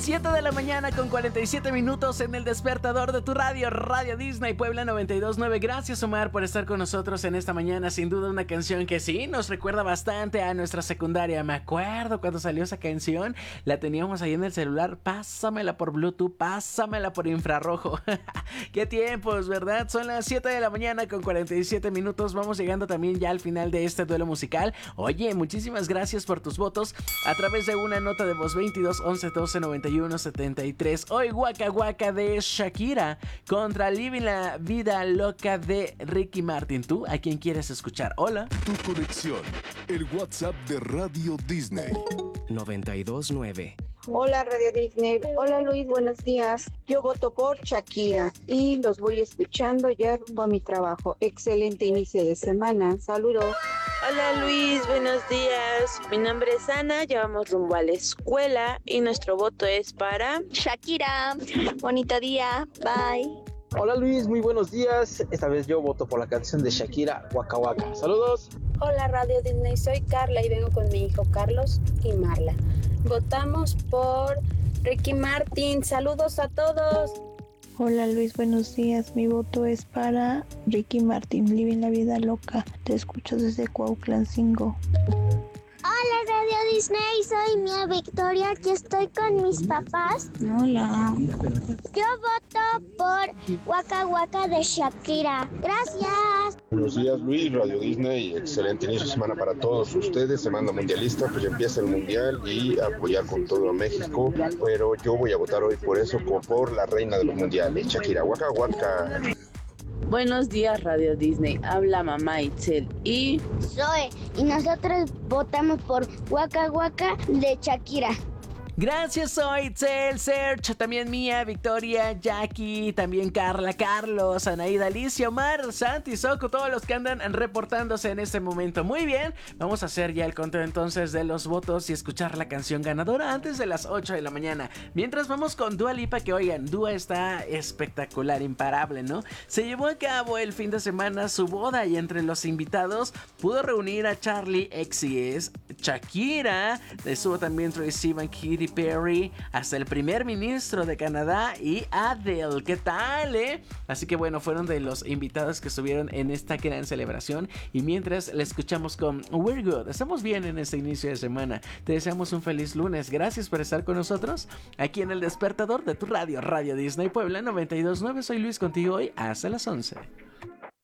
7 de la mañana con 47 minutos en el despertador de tu radio, Radio Disney Puebla 92.9. Gracias, Omar, por estar con nosotros en esta mañana. Sin duda una canción que sí nos recuerda bastante a nuestra secundaria. Me acuerdo cuando salió esa canción, la teníamos ahí en el celular. Pásamela por Bluetooth, pásamela por infrarrojo. Qué tiempos, ¿verdad? Son las 7 de la mañana con 47 minutos. Vamos llegando también ya al final de este duelo musical. Oye, muchísimas gracias por tus votos a través de una nota de voz 22 11 12 91 73. Hoy Waka Waka de Shakira contra Living la Vida Loca de Ricky Martin. ¿Tú a quién quieres escuchar? Hola. Tu conexión, el WhatsApp de Radio Disney 92.9. Hola Radio Disney, hola Luis, buenos días. Yo voto por Shakira y los voy escuchando ya rumbo a mi trabajo. Excelente inicio de semana, saludos. Hola Luis, buenos días. Mi nombre es Ana, ya vamos rumbo a la escuela y nuestro voto es para Shakira. Bonito día, bye. Hola Luis, muy buenos días. Esta vez yo voto por la canción de Shakira, Waka Waka. Saludos. Hola Radio Disney, soy Carla y vengo con mi hijo Carlos y Marla. Votamos por Ricky Martin. Saludos a todos. Hola Luis, buenos días. Mi voto es para Ricky Martin, Living la Vida Loca. Te escucho desde Cuautlancingo. Hola Radio Disney, soy Mía Victoria, aquí estoy con mis papás. Hola. Yo voto por Waka Waka de Shakira. Gracias. Buenos días Luis, Radio Disney, excelente inicio de semana para todos ustedes, semana mundialista, pues ya empieza el mundial y apoyar con todo a México, pero yo voy a votar hoy por eso, por la reina de los mundiales, Shakira, Waka Waka. Buenos días Radio Disney, habla mamá Itzel y Zoe, y nosotros votamos por Waka Waka de Shakira. Gracias, soy Itzel, Serge, también Mía, Victoria, Jackie, también Carla, Carlos, Anaída, Alicia, Omar, Santi, Soco, todos los que andan reportándose en este momento. Muy bien, vamos a hacer ya el conteo entonces de los votos y escuchar la canción ganadora antes de las 8 de la mañana. Mientras vamos con Dua Lipa, que oigan, Dua está espectacular, imparable, ¿no? Se llevó a cabo el fin de semana su boda y entre los invitados pudo reunir a Charlie XCX, Shakira, estuvo también Troye Sivan, Katy Perry, hasta el primer ministro de Canadá y Adele. ¿Qué tal, Así que bueno, fueron de los invitados que estuvieron en esta gran celebración. Y mientras le escuchamos con We're Good, estamos bien en este inicio de semana. Te deseamos un feliz lunes. Gracias por estar con nosotros aquí en el despertador de tu radio, Radio Disney Puebla 92.9. Soy Luis contigo hoy hasta las 11.